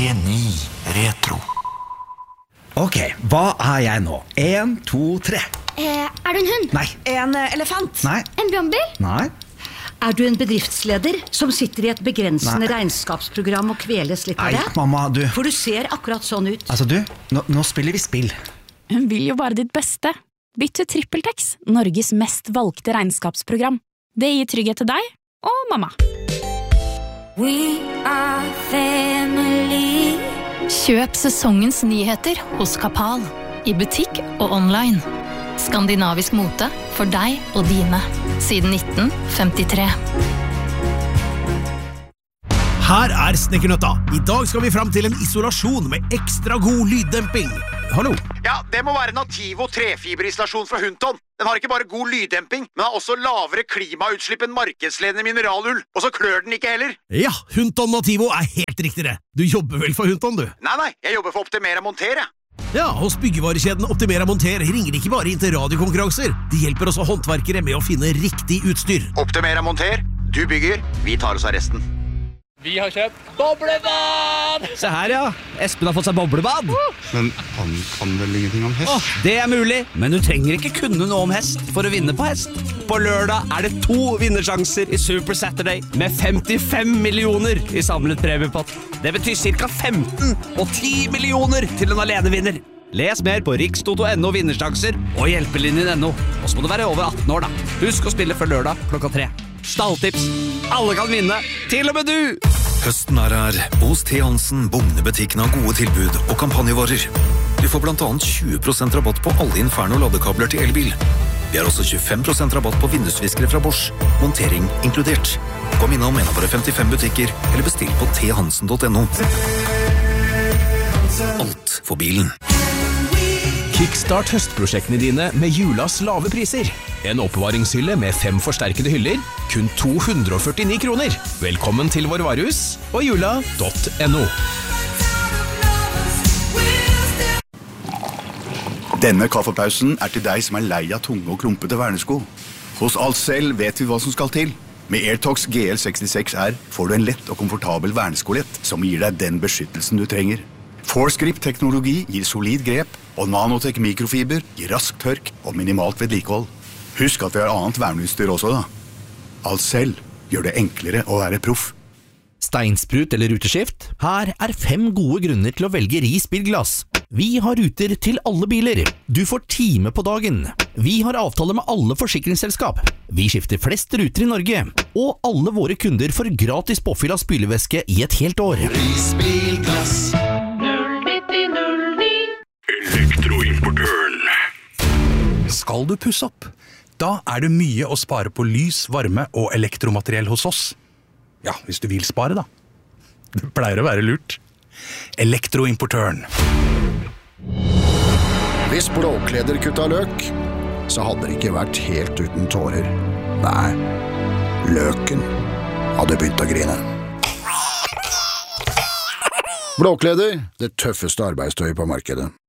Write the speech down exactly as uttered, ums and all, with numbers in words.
P ni Retro. Ok, hva er jeg nå? En, to, tre. Eh, er du en hund? Nei. En uh, elefant? Nei. En brannbil? Nei. Er du en bedriftsleder som sitter i et begrensende Nei. regnskapsprogram og kveles litt av Nei, det? mamma, du. For du ser akkurat sånn ut. Altså du, nå, nå spiller vi spill. Hun vil jo bare ditt beste. Bytt til TrippelTex, Norges mest valgte regnskapsprogram. Det gir trygghet til deg og mamma. We are family. Kjøp sesongens nyheter hos Kapal, i butikk og online. Skandinavisk mote for deg og dine, siden nitten femtitre. Her er Snekkernøtta. I dag skal vi frem til en isolasjon med ekstra god lyddemping. Hallo? Ja, det må være Nativo trefiberisolasjon fra Hunton. Den har ikke bare god lyddemping, men har også lavere klimautslipp enn markedsledende mineralull. Og så klør den ikke heller. Ja, Hunton Nativo er helt riktigere. Du jobber vel for Hunton, du? Nei, nei, jeg jobber for Optimera Monter, jeg. Ja, hos byggevarekjeden Optimera Monter ringer de ikke bare inn til radiokonkurranser. De hjelper også håndverkere med å finne riktig utstyr. Optimera Monter, du bygger, vi tar oss av resten. Vi har kjøpt boblebad! Se her, ja. Espen har fått seg boblebad. Men han kan vel ingenting om hest? Åh, det er mulig, men du trenger ikke kunne noe om hest for å vinne på hest. På lørdag er det to vinnersjanser i Super Saturday med femtifem millioner i samlet premiepott. Det betyr cirka femten og ti millioner til en alenevinner. Les mer på rikstoto punktum no vinnersjanser og hjelpelinjen punktum no. Og så må du være over atten år da. Husk å spille før lørdag klokka tre. Stalltips. Alle kan vinne, til og med du! Høsten er her. Hos T. Hansen Bugnebutikken har gode tilbud og kampanjevarer. Du får blant annet tjue prosent rabatt på alle Inferno ladekabler til elbil. Vi har også tjuefem prosent rabatt på vindusviskere fra Bosch. Montering inkludert. Kom innom en av våre femtifem butikker, eller bestill på t hansen punktum no. Alt for bilen. Kickstart høstprosjektene dine med julas lave priser. En oppbevaringshylle med fem forsterkede hyller, kun to hundre og førtini kroner. Velkommen til vår varehus og jula punktum no. Denne kaffepausen er til deg som er lei av tunge og klumpete vernesko. Hos Alcel vet vi hva som skal til. Med AirTox G L sekstiseks R får du en lett og komfortabel verneskolett som gir deg den beskyttelsen du trenger. ForceGrip-teknologi gir solid grep, og Nanotech mikrofiber gir rask tørk og minimalt vedlikehold. Husk at vi har annet verneutstyr også da. Alcel gjør det enklere å være proff. Steinsprut eller ruteskift? Her er fem gode grunner til å velge Ris bilglass. Vi har ruter til alle biler. Du får time på dagen. Vi har avtale med alle forsikringsselskap. Vi skifter flest ruter i Norge. Og alle våre kunder får gratis påfyll av spylevæske i et helt år. Ris bilglass. Elektroimportøren. Skal du pusse opp? Da er det mye å spare på lys, varme og elektromateriell hos oss. Ja, hvis du vil spare da. Det pleier å være lurt. Elektroimportøren. Hvis Blåkleder kutta løk, så hadde det ikke vært helt uten tårer. Nei, løken hadde begynt å grine. Blåkleder, det tøffeste arbeidstøy på markedet.